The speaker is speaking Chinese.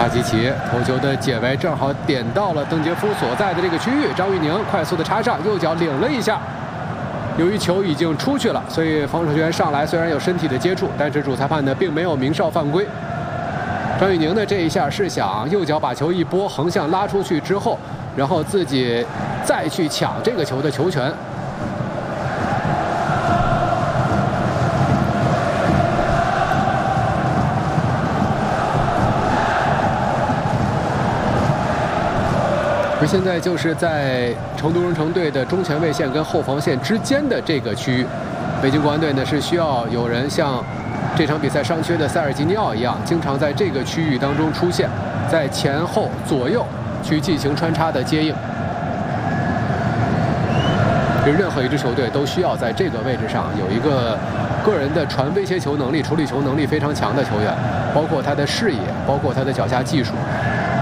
帕基奇头球的解围正好点到了邓杰夫所在的这个区域，张玉宁快速的插上，右脚领了一下。由于球已经出去了，所以防守球员上来虽然有身体的接触，但是主裁判呢并没有明哨犯规。张玉宁呢这一下是想右脚把球一拨，横向拉出去之后，然后自己再去抢这个球的球权。而现在就是在成都蓉城队的中前卫线跟后防线之间的这个区域，北京国安队呢是需要有人像这场比赛伤缺的塞尔吉尼奥一样，经常在这个区域当中出现，在前后左右去进行穿插的接应。任何一支球队都需要在这个位置上有一个个人的传威胁球能力、处理球能力非常强的球员，包括他的视野，包括他的脚下技术。